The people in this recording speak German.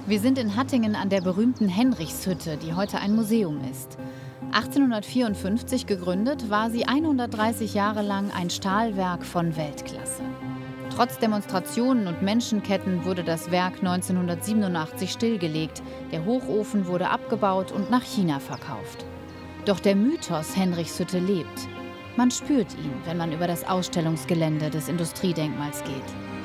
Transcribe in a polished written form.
Wir sind in Hattingen an der berühmten Henrichshütte, die heute ein Museum ist. 1854 gegründet, war sie 130 Jahre lang ein Stahlwerk von Weltklasse. Trotz Demonstrationen und Menschenketten wurde das Werk 1987 stillgelegt. Der Hochofen wurde abgebaut und nach China verkauft. Doch der Mythos Henrichshütte lebt. Man spürt ihn, wenn man über das Ausstellungsgelände des Industriedenkmals geht.